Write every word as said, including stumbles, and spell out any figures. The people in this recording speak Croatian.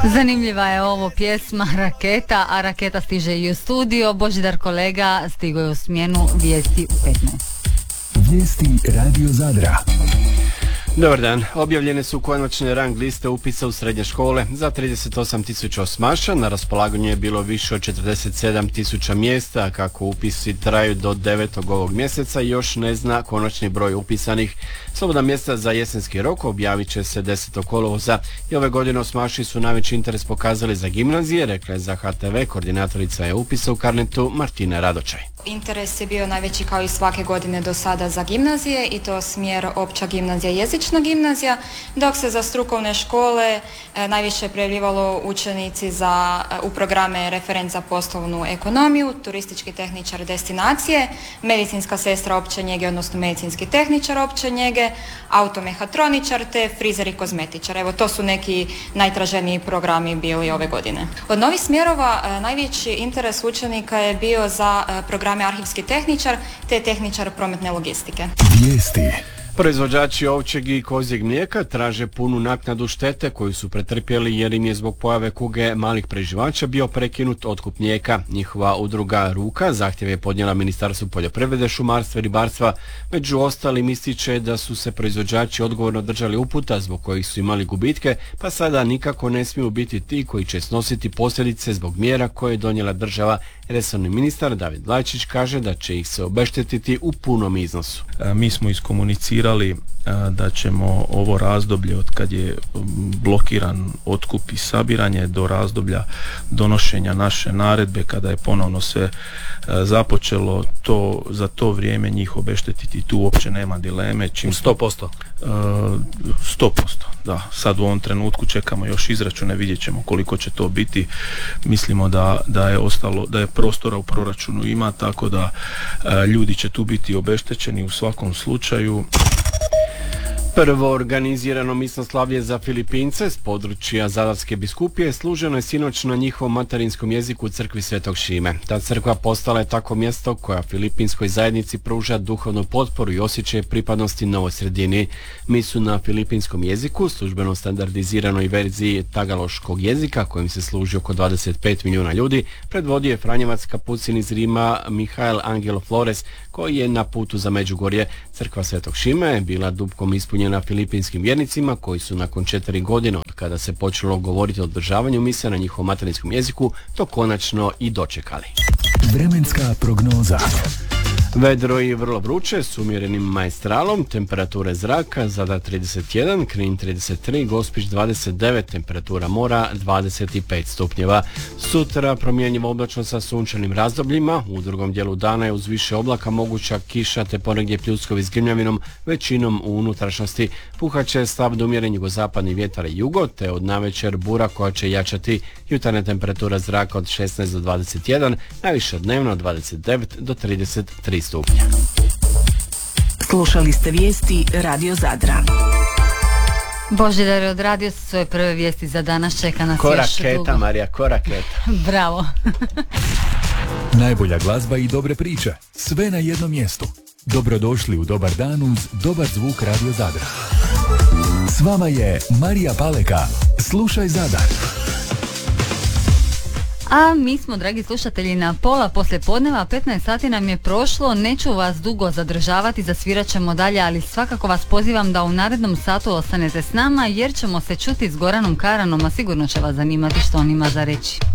Zanimljiva je ovo pjesma Raketa, a Raketa stiže i u studio. Božidar kolega stigo je u smjenu vijesti u petnaest. Vijesti Radio Zadra. Dobar dan. Objavljene su konačne rang liste upisa u srednje škole. Za trideset osam tisuća osmaša na raspolaganju je bilo više od četrdeset sedam tisuća mjesta, a kako upisi traju do devetog ovog mjeseca još ne zna konačni broj upisanih. Slobodna mjesta za jesenski rok objavit će se desetog kolovoza i ove godine osmaši su najveći interes pokazali za gimnazije, rekla je za H T V koordinatorica je upisa u Karnetu Martina Radočaj. Interes je bio najveći kao i svake godine do sada za gimnazije i to smjer opća gimnazija, jezična gimnazija, dok se za strukovne škole e, najviše prijavljivalo učenici za, e, u programe referent za poslovnu ekonomiju, turistički tehničar destinacije, medicinska sestra opće njege, odnosno medicinski tehničar opće njege, automehatroničar te frizer i kozmetičar. Evo, to su neki najtraženiji programi bili ove godine. Od novih smjerova e, najveći interes učenika je bio za e, program arhivski tehničar te tehničar prometne logistike. Vijesti. Proizvođači ovčjeg i kozjeg mlijeka traže punu naknadu štete koju su pretrpjeli jer im je zbog pojave kuge malih preživača bio prekinut otkup mlijeka. Njihova udruga Ruka zahtjev je podnijela Ministarstvu poljoprivrede, šumarstva i ribarstva. Među ostalim ističe da su se proizvođači odgovorno držali uputa zbog kojih su imali gubitke, pa sada nikako ne smiju biti ti koji će snositi posljedice zbog mjera koje je donijela država. Resorni ministar David Lajčić kaže da će ih se obeštetiti u punom iznosu. Mi smo iskomunicirali da ćemo ovo razdoblje od kad je blokiran otkup i sabiranje do razdoblja donošenja naše naredbe kada je ponovno sve započelo, to za to vrijeme njih obeštetiti, tu uopće nema dileme. Čim sto posto? sto posto, da. Sad u ovom trenutku čekamo još izračune, vidjet ćemo koliko će to biti. Mislimo da, da je ostalo, da je prostora u proračunu ima, tako da ljudi će tu biti obeštećeni u svakom slučaju. Prvo organizirano misnoslavlje za Filipince s područja Zadarske biskupije služeno je sinoć na njihovom materinskom jeziku u crkvi Svetog Šime. Ta crkva postala je tako mjesto koja filipinskoj zajednici pruža duhovnu potporu i osjećaj pripadnosti novoj sredini. Misu na filipinskom jeziku, službeno standardiziranoj verziji tagaloškog jezika kojim se služi oko dvadeset pet milijuna ljudi, predvodio je franjevac kapucin iz Rima Mihael Angelo Flores koji je na putu za Međugorje. Crkva Svetog Šime je bila dubkom ispunjena na filipinskim vjernicima koji su nakon četiri godine od kada se počelo govoriti o održavanju mise na njihovom materinskom jeziku to konačno i dočekali. Vremenska prognoza. Vedro i vrlo vruće s umjerenim maestralom, temperature zraka Zadar trideset jedan, Knin trideset tri, Gospić dvadeset devet, temperatura mora dvadeset pet stupnjeva. Sutra promjenjivo oblačno sa sunčanim razdobljima, u drugom dijelu dana je uz više oblaka moguća kiša te ponegdje pljuskovi s grmljavinom, većinom u unutrašnjosti. Puhaće slab do umjeren jugozapadni vjetar i jugo, te od navečer bura koja će jačati. Jutarnja temperatura zraka od šesnaest do dvadeset jedan, najviše dnevno od dvadeset devet do trideset tri stupnja. Slušali ste vijesti Radio Zadra. Božidar je odradio svoje prve vijesti za danas, čeka nas još dugo. Koraketa, Marija, koraketa. Bravo. Najbolja glazba i dobre priče, sve na jednom mjestu. Dobrodošli u Dobar dan uz dobar zvuk Radio Zadra. S vama je Marija Paleka. Slušaj Zadar. A mi smo, dragi slušatelji, na pola poslje podneva, petnaest sati nam je prošlo, neću vas dugo zadržavati, zasvirat ćemo dalje, ali svakako vas pozivam da u narednom satu ostanete s nama jer ćemo se čuti s Goranom Karanom, a sigurno će vas zanimati što on ima za reći.